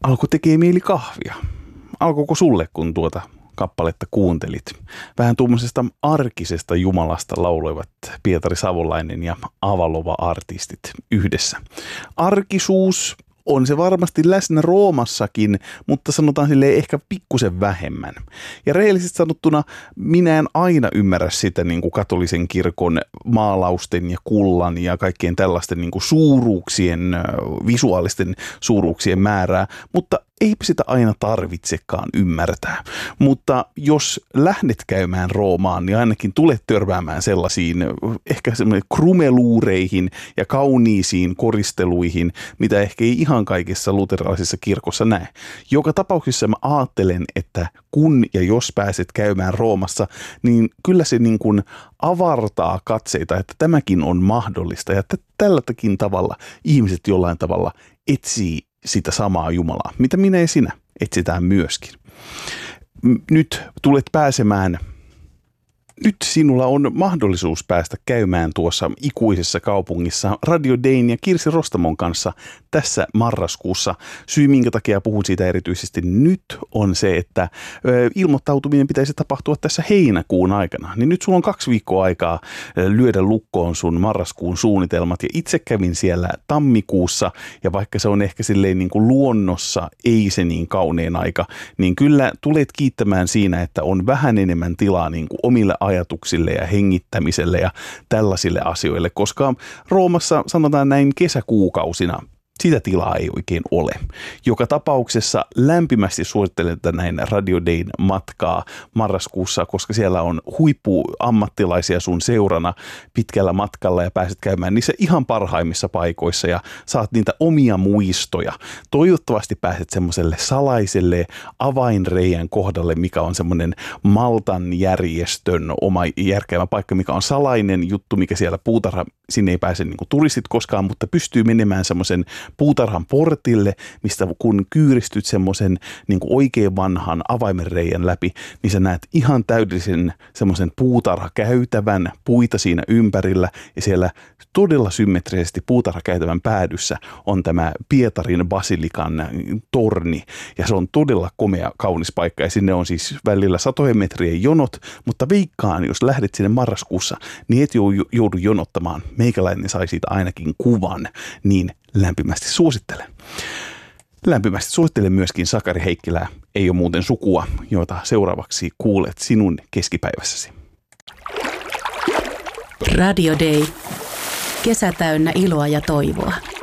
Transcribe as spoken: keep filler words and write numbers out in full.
alkoi tekee mieli kahvia. Alkoiko sulle, kun tuota kappaletta kuuntelit? Vähän tuommoisesta arkisesta Jumalasta lauloivat Pietari Savolainen ja Avalova-artistit yhdessä. Arkisuus on se varmasti läsnä Roomassakin, mutta sanotaan silleen ehkä pikkusen vähemmän. Ja rehellisesti sanottuna minä en aina ymmärrä sitä niin kuin katolisen kirkon maalausten ja kullan ja kaikkien tällaisten niin kuin suuruuksien, visuaalisten suuruuksien määrää, mutta eipä sitä aina tarvitsekaan ymmärtää. Mutta jos lähdet käymään Roomaan, niin ainakin tulet törmäämään sellaisiin ehkä krumeluureihin ja kauniisiin koristeluihin, mitä ehkä ei ihan kaikissa luterilaisissa kirkossa näe. Joka tapauksessa mä ajattelen, että kun ja jos pääset käymään Roomassa, niin kyllä se niin kuin avartaa katseita, että tämäkin on mahdollista ja että tälläkin tavalla ihmiset jollain tavalla etsii sitä samaa Jumalaa, mitä minä ja sinä etsitään myöskin. Nyt tulet pääsemään, nyt sinulla on mahdollisuus päästä käymään tuossa ikuisessa kaupungissa Radio Dayn ja Kirsi Rostamon kanssa tässä marraskuussa. Syy, minkä takia puhun siitä erityisesti nyt, on se, että ilmoittautuminen pitäisi tapahtua tässä heinäkuun aikana. Niin nyt sulla on kaksi viikkoa aikaa lyödä lukkoon sun marraskuun suunnitelmat. Ja itse kävin siellä tammikuussa, ja vaikka se on ehkä silleen niin kuin luonnossa ei se niin kaunein aika, niin kyllä tulet kiittämään siinä, että on vähän enemmän tilaa niin kuin omille ajatuksille ja hengittämiselle ja tällaisille asioille, koska Roomassa sanotaan näin kesäkuukausina sitä tilaa ei oikein ole. Joka tapauksessa lämpimästi suosittelen näin Radio Dayn matkaa marraskuussa, koska siellä on huippuammattilaisia sun seurana pitkällä matkalla ja pääset käymään niissä ihan parhaimmissa paikoissa ja saat niitä omia muistoja. Toivottavasti pääset semmoiselle salaiselle avainreijän kohdalle, mikä on semmoinen Maltan järjestön oma järkevä paikka, mikä on salainen juttu, mikä siellä puutarha, sinne ei pääse niin kuin turistit koskaan, mutta pystyy menemään semmoisen puutarhan portille, mistä kun kyyristyt semmoisen niin kuin oikein vanhan avaimenreijän läpi, niin sä näet ihan täydellisen semmoisen puutarhakäytävän, puita siinä ympärillä ja siellä todella symmetrisesti puutarhakäytävän päädyssä on tämä Pietarin basilikan torni ja se on todella komea, kaunis paikka ja sinne on siis välillä satojen metrien jonot, mutta veikkaan, jos lähdet sinne marraskuussa, niin et joudu jonottamaan. Meikäläinen sai siitä ainakin kuvan, niin lämpimästi suosittelen. Lämpimästi suosittelen myöskin Sakari Heikkilää, Ei ole muuten sukua, jota seuraavaksi kuulet sinun keskipäivässäsi. Radio Day. Kesä täynnä iloa ja toivoa.